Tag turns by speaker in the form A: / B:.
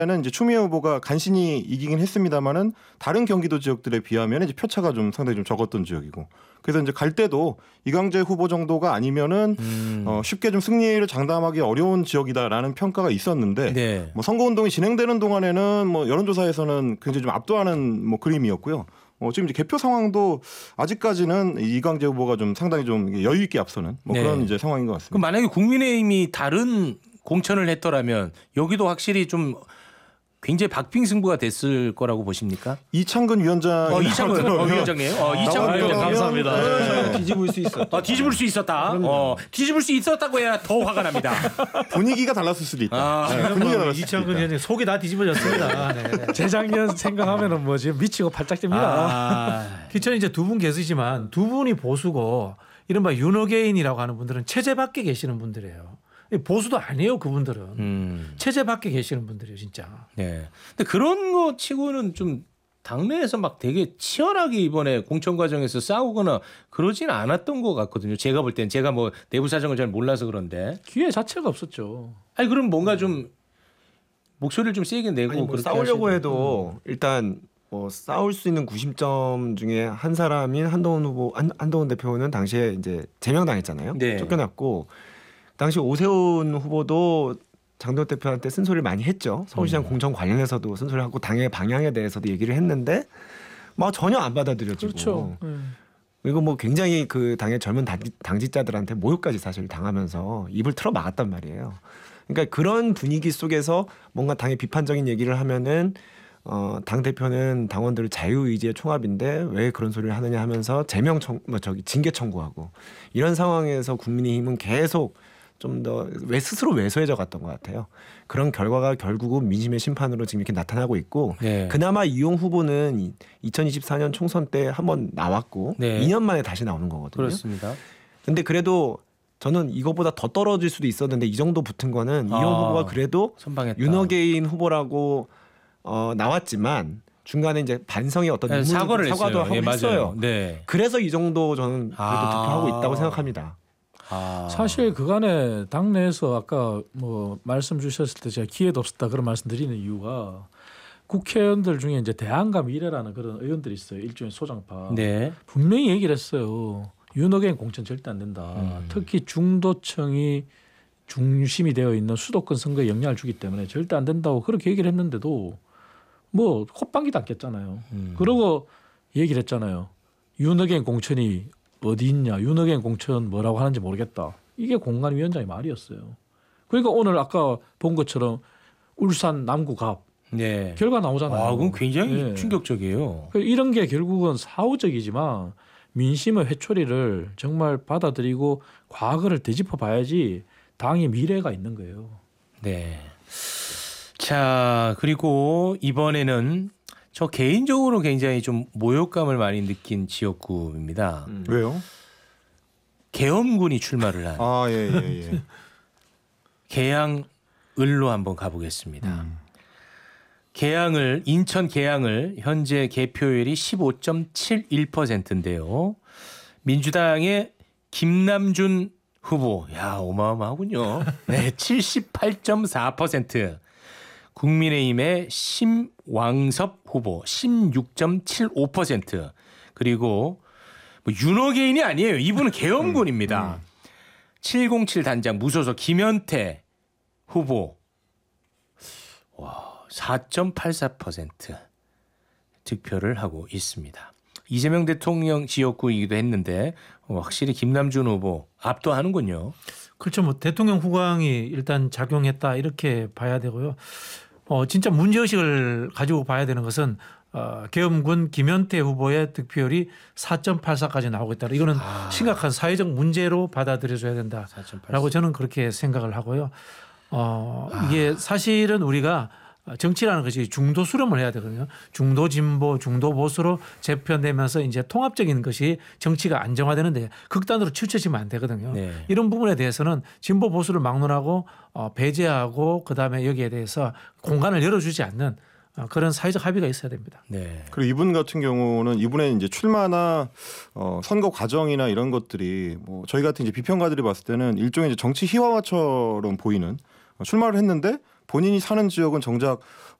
A: 는 이제 추미애 후보가 간신히 이기긴 했습니다만은 다른 경기도 지역들에 비하면 이제 표차가 좀 상당히 좀 적었던 지역이고 그래서 이제 갈 때도 이광재 후보 정도가 아니면은 쉽게 좀 승리를 장담하기 어려운 지역이다라는 평가가 있었는데
B: 네.
A: 뭐 선거운동이 진행되는 동안에는 뭐 여론조사에서는 굉장히 좀 압도하는 뭐 그림이었고요. 지금 이제 개표 상황도 아직까지는 이광재 후보가 좀 상당히 좀 여유 있게 앞서는 뭐
B: 네.
A: 그런 이제 상황인 것 같습니다.
B: 그럼 만약에 국민의힘이 다른 공천을 했더라면 여기도 확실히 좀 굉장히 박빙승부가 됐을 거라고 보십니까?
A: 이창근 위원장
B: 이창근 위원장이에요. 이창근 위원장
C: 감사합니다. 뒤집을 수 있었다.
B: 뒤집을 수 있었다. 뒤집을 수 있었다고 해야 더 화가 납니다.
A: 분위기가 달랐을 수도 있다. 분위기가 달랐을 수도
C: 이창근
A: 있다.
C: 위원장 속이 다 뒤집어졌습니다. 네.
D: 재작년 생각하면은 뭐 지금 미치고 팔짝됩니다.
C: 기천에 이제 두 분 계시지만 두 분이 보수고 이른바 윤호개인이라고 하는 분들은 체제 밖에 계시는 분들이에요. 보수도 아니에요, 그분들은. 체제 밖에 계시는 분들이에요, 진짜.
B: 네. 근데 그런 거 치고는 좀 당내에서 막 되게 치열하게 이번에 공천 과정에서 싸우거나 그러진 않았던 것 같거든요. 제가 볼 땐 제가 뭐 내부 사정을 잘 몰라서 그런데.
D: 기회 자체가 없었죠.
B: 아니 그럼 뭔가 좀 목소리를 좀 세게 내고
E: 아니, 뭐
B: 그렇게
E: 싸우려고
B: 하셔야
E: 해도 일단 뭐 싸울 수 있는 구심점 중에 한 사람인 한동훈 대표는 당시에 이제 제명당했잖아요.
B: 네.
E: 쫓겨났고 당시 오세훈 후보도 장동혁 대표한테 쓴소리를 많이 했죠. 서울시장 공천 관련해서도 쓴소리를 하고 당의 방향에 대해서도 얘기를 했는데 뭐 전혀 안 받아들여지고.
D: 그렇죠.
E: 그리고 뭐 굉장히 그 당의 젊은 당직자들한테 모욕까지 사실 당하면서 입을 틀어 막았단 말이에요. 그러니까 그런 분위기 속에서 뭔가 당의 비판적인 얘기를 하면은 당 대표는 당원들 자유의지의 총합인데 왜 그런 소리를 하느냐 하면서 징계 청구하고 이런 상황에서 국민의힘은 계속 좀 더 스스로 왜소해져 갔던 것 같아요. 그런 결과가 결국은 민심의 심판으로 지금 이렇게 나타나고 있고
B: 네.
E: 그나마 이용 후보는 2024년 총선 때 한번 나왔고
B: 네.
E: 2년 만에 다시 나오는 거거든요.
B: 그렇습니다.
E: 근데 그래도 저는 이거보다 더 떨어질 수도 있었는데 이 정도 붙은 거는 이용 후보가 그래도
B: 선방했다.
E: 윤호개인 후보라고 나왔지만 중간에 이제 반성의 어떤
B: 사과도
E: 하고 했어요.
B: 네.
E: 그래서 이 정도 저는 그래도 득표하고 있다고 생각합니다.
D: 사실 그간에 당내에서 아까 뭐 말씀 주셨을 때 제가 기회도 없었다 그런 말씀드리는 이유가 국회의원들 중에 이제 대안과 미래라는 그런 의원들이 있어요. 일종의 소장파.
B: 네.
D: 분명히 얘기를 했어요. 윤호개인 공천 절대 안 된다. 특히 중도층이 중심이 되어 있는 수도권 선거에 영향을 주기 때문에 절대 안 된다고 그렇게 얘기를 했는데도 뭐 콧방귀도 안 꼈잖아요. 그러고 얘기를 했잖아요. 윤호개인 공천이 어디 있냐. 윤호개인 공천 뭐라고 하는지 모르겠다. 이게 공관위원장의 말이었어요. 그러니까 오늘 아까 본 것처럼 울산 남구갑
B: 네.
D: 결과 나오잖아요.
B: 그건 굉장히
D: 네.
B: 충격적이에요.
D: 이런 게 결국은 사후적이지만 민심의 회초리를 정말 받아들이고 과거를 되짚어 봐야지 당의 미래가 있는 거예요.
B: 네. 자, 그리고 이번에는 저 개인적으로 굉장히 좀 모욕감을 많이 느낀 지역구입니다.
A: 왜요?
B: 계엄군이 출마를 한
A: 예.
B: 계양을로 한번 가보겠습니다. 인천 계양을 현재 개표율이 15.71%인데요. 민주당의 김남준 후보, 야 어마어마하군요. 네, 78.4%. 국민의힘의 심왕섭 후보 16.75%. 그리고 뭐 윤호개인이 아니에요. 이분은 계엄군입니다. 707 단장 무소속 김현태 후보 4.84% 득표를 하고 있습니다. 이재명 대통령 지역구이기도 했는데 확실히 김남준 후보 압도하는군요.
C: 그렇죠. 뭐 대통령 후광이 일단 작용했다 이렇게 봐야 되고요. 진짜 문제의식을 가지고 봐야 되는 것은 계엄군 김현태 후보의 득표율이 4.84까지 나오고 있다. 이거는 심각한 사회적 문제로 받아들여줘야 된다라고 저는 그렇게 생각을 하고요. 이게 사실은 우리가 정치라는 것이 중도 수렴을 해야 되거든요. 중도 진보, 중도 보수로 재편되면서 이제 통합적인 것이 정치가 안정화되는데 극단으로 치우쳐지면 안 되거든요.
B: 네.
C: 이런 부분에 대해서는 진보 보수를 막론하고 배제하고 그다음에 여기에 대해서 공간을 열어주지 않는 그런 사회적 합의가 있어야 됩니다.
B: 네.
A: 그리고 이분 같은 경우는 이분의 이제 출마나 선거 과정이나 이런 것들이 뭐 저희 같은 이제 비평가들이 봤을 때는 일종의 이제 정치 희화화처럼 보이는 출마를 했는데 본인이 사는 지역은 정작